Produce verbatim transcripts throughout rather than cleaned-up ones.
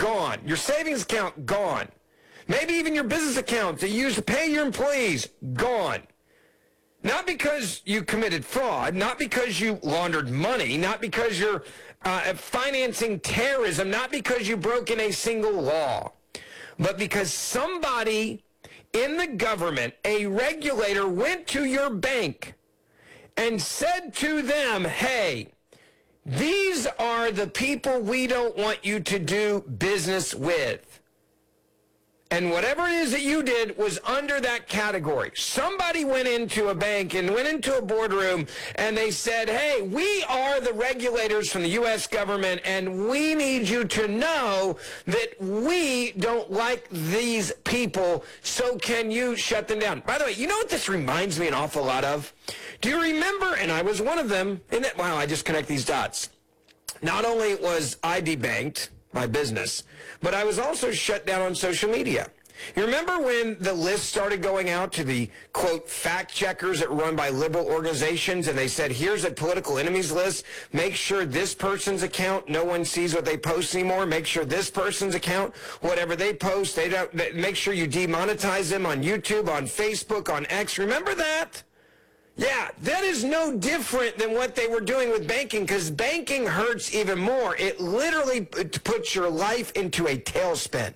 gone. Your savings account, gone. Maybe even your business account that you use to pay your employees, gone. Not because you committed fraud, not because you laundered money, not because you're uh, financing terrorism, not because you broke in a single law, but because somebody in the government, a regulator, went to your bank and said to them, hey, these are the people we don't want you to do business with. And whatever it is that you did was under that category. Somebody went into a bank and went into a boardroom and they said, hey, we are the regulators from the U S government and we need you to know that we don't like these people, so can you shut them down? By the way, you know what this reminds me an awful lot of? Do you remember, and I was one of them, in that, wow, I just connect these dots. Not only was I debanked, my business, but I was also shut down on social media. You remember when the list started going out to the, quote, fact checkers that were run by liberal organizations, and they said, here's a political enemies list. Make sure this person's account, no one sees what they post anymore. Make sure this person's account, whatever they post, they don't. Make sure you demonetize them on YouTube, on Facebook, on X. Remember that? Yeah, that is no different than what they were doing with banking, because banking hurts even more. It literally puts your life into a tailspin.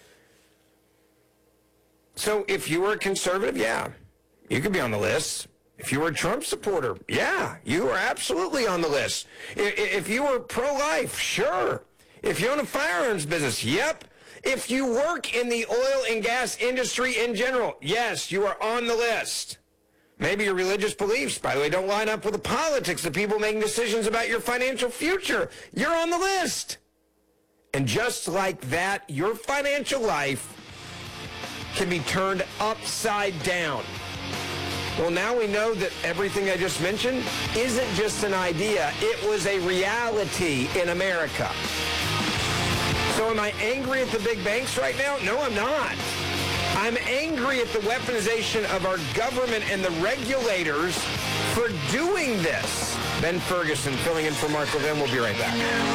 So if you were a conservative, yeah, you could be on the list. If you were a Trump supporter, yeah, you are absolutely on the list. If you were pro-life, sure. If you own a firearms business, yep. If you work in the oil and gas industry in general, yes, you are on the list. Maybe your religious beliefs, by the way, don't line up with the politics of people making decisions about your financial future. You're on the list. And just like that, your financial life can be turned upside down. Well, now we know that everything I just mentioned isn't just an idea. It was a reality in America. So am I angry at the big banks right now? No, I'm not. I'm angry at the weaponization of our government and the regulators for doing this. Ben Ferguson filling in for Mark Levin. We'll be right back.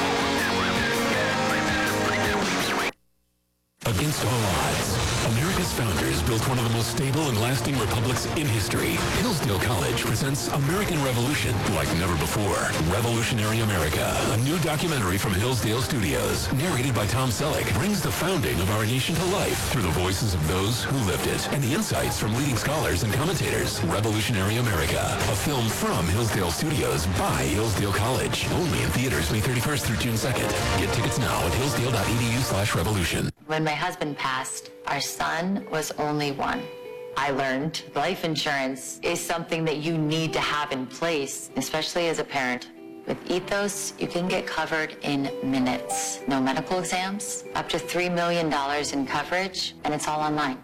Against all odds, America's founders built one of the most stable and lasting republics in history. Hillsdale College presents American Revolution like never before. Revolutionary America, a new documentary from Hillsdale Studios, narrated by Tom Selleck, brings the founding of our nation to life through the voices of those who lived it and the insights from leading scholars and commentators. Revolutionary America, a film from Hillsdale Studios by Hillsdale College. Only in theaters May thirty-first through June second. Get tickets now at hillsdale.edu slash revolution. When my husband passed, our son was only one. I learned life insurance is something that you need to have in place, especially as a parent. With Ethos, you can get covered in minutes. No medical exams, up to three million dollars in coverage, and it's all online.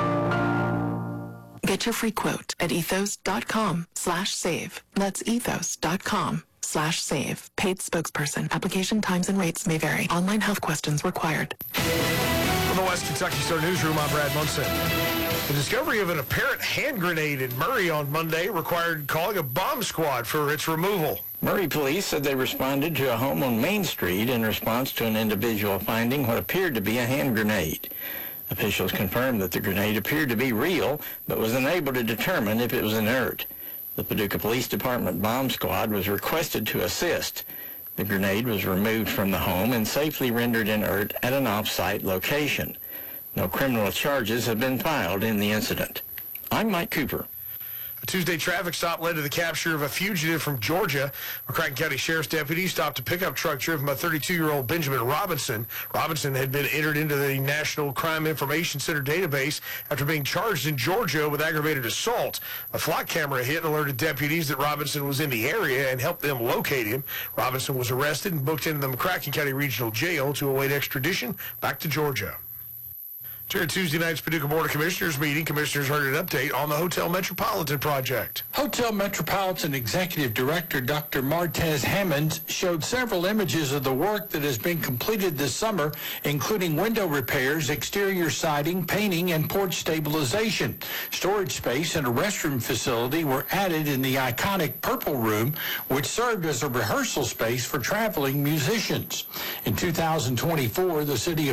Get your free quote at ethos.com slash save. That's ethos.com slash save. Paid spokesperson. Application times and rates may vary. Online health questions required. From the West Kentucky Star Newsroom, I'm Brad Munson. The discovery of an apparent hand grenade in Murray on Monday required calling a bomb squad for its removal. Murray police said they responded to a home on Main Street in response to an individual finding what appeared to be a hand grenade. Officials confirmed that the grenade appeared to be real, but was unable to determine if it was inert. The Paducah Police Department bomb squad was requested to assist. The grenade was removed from the home and safely rendered inert at an off-site location. No criminal charges have been filed in the incident. I'm Mike Cooper. A Tuesday traffic stop led to the capture of a fugitive from Georgia. McCracken County Sheriff's deputies stopped a pickup truck driven by thirty-two-year-old Benjamin Robinson. Robinson had been entered into the National Crime Information Center database after being charged in Georgia with aggravated assault. A flock camera hit alerted deputies that Robinson was in the area and helped them locate him. Robinson was arrested and booked into the McCracken County Regional Jail to await extradition back to Georgia. During Tuesday night's Paducah Board of Commissioners meeting, commissioners heard an update on the Hotel Metropolitan project. Hotel Metropolitan Executive Director Doctor Martez Hammond showed several images of the work that has been completed this summer, including window repairs, exterior siding, painting, and porch stabilization. Storage space and a restroom facility were added in the iconic Purple Room, which served as a rehearsal space for traveling musicians. In two thousand twenty-four, the city of